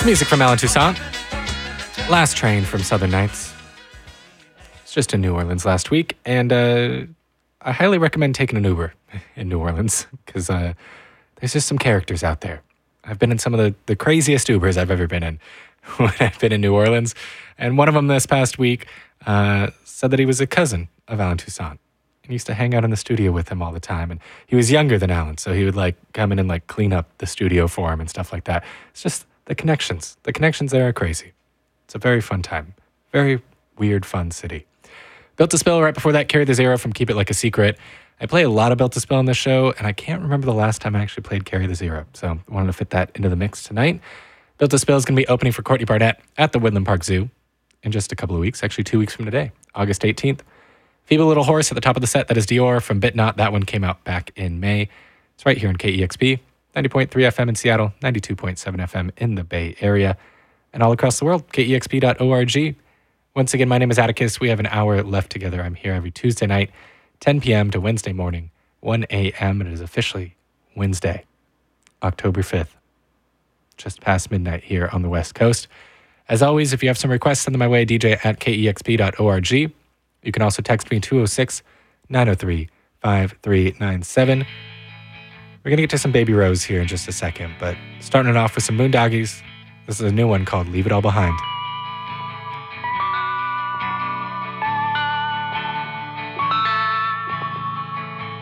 Music from Alan Toussaint. Last Train from Southern Nights. It's just in New Orleans last week, and I highly recommend taking an Uber in New Orleans because there's just some characters out there. I've been in some of the craziest Ubers I've ever been in when I've been in New Orleans, and one of them this past week said that he was a cousin of Alan Toussaint. And used to hang out in the studio with him all the time, and he was younger than Alan, so he would like come in and like clean up the studio for him and stuff like that. It's just the connections. The connections there are crazy. It's a very fun time. Very weird, fun city. Built to Spill right before that, Carry the Zero from Keep It Like a Secret. I play a lot of Built to Spill on this show, and I can't remember the last time I actually played Carry the Zero, so I wanted to fit that into the mix tonight. Built to Spill is going to be opening for Courtney Barnett at the Woodland Park Zoo in just a couple of weeks, actually 2 weeks from today, August 18th. Feeble Little Horse at the top of the set, that is Dior from Bit Not. That one came out back in May. It's right here on KEXP, 90.3 FM in Seattle, 92.7 FM in the Bay Area, and all across the world, KEXP.org. Once again, my name is Atticus. We have an hour left together. I'm here every Tuesday night, 10 p.m. to Wednesday morning, 1 a.m. It is officially Wednesday, October 5th, just past midnight here on the West Coast. As always, if you have some requests, send them my way, dj@kexp.org. You can also text me 206-903-5397. We're going to get to some Baby Rose here in just a second, but starting it off with some Moondoggies. This is a new one called Leave It All Behind.